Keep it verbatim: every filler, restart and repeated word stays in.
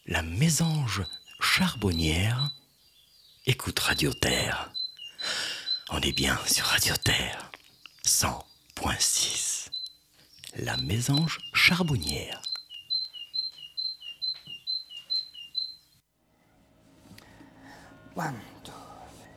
la mésange charbonnière écoute Radio Terre. On est bien sur Radio Terre, cent point six. La mésange charbonnière. One, two.